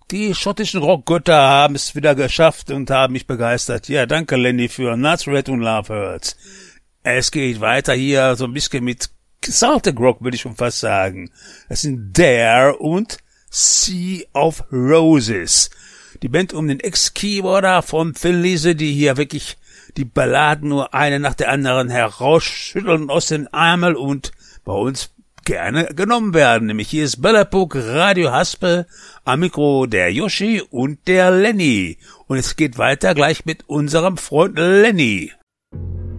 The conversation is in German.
Die schottischen Rockgötter haben es wieder geschafft und haben mich begeistert. Ja, danke Lenny für Nazareth und Love Hurts. Es geht weiter hier so ein bisschen mit Celtic Rock, würde ich schon fast sagen. Das sind Dare und Sea of Roses. Die Band um den Ex-Keyboarder von Thin Lizzy, die hier wirklich die Balladen nur eine nach der anderen herausschütteln aus den Ärmel und bei uns gerne genommen werden. Nämlich hier ist Bellapuk, Radio Haspel, am Mikro der Yoshi und der Lenny. Und es geht weiter gleich mit unserem Freund Lenny.